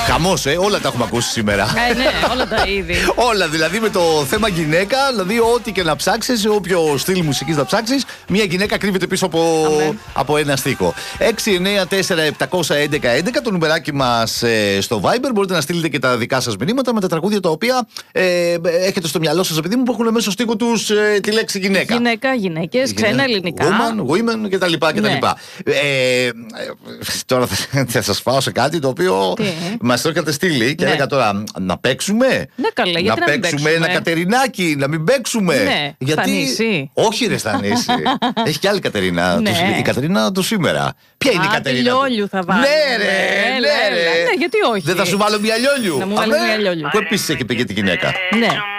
Χαμός, όλα τα έχουμε ακούσει σήμερα. Ναι, όλα τα είδη. Όλα, δηλαδή με το θέμα γυναίκα, δηλαδή ό,τι και να ψάξεις, όποιο στυλ μουσικής να ψάξεις, μια γυναίκα κρύβεται πίσω από ένα στίχο. 694-711-11, το νουμεράκι μας στο Viber. Μπορείτε να στείλετε και τα δικά σας μηνύματα με τα τραγούδια τα οποία έχετε στο μυαλό σας, επειδή μου, που έχουν μέσω στίχο τους τη λέξη γυναίκα. Γυναίκα, γυναίκες, ξένα, ελληνικά. Women κτλ. Ναι. Τώρα θα σας πάω σε κάτι το οποίο μας το έχετε στείλει και έλεγα τώρα να παίξουμε. Ναι, καλά, γιατί να παίξουμε ένα Κατερινάκι, να μην παίξουμε. Ναι, γιατί. Όχι, ρε, στα νήσι. Έχει και άλλη Κατερίνα. Ναι. Η Κατερίνα του σήμερα. Ποια είναι η Κατερίνα? Λιόλιου θα βάλω. Ναι, ρε. Ναι, γιατί όχι. Δεν θα σου βάλω μια Λιόλιου. Να μου βάλω μια Λιόλιου. Που επίσης έχει πει και τη γυναίκα. Ναι.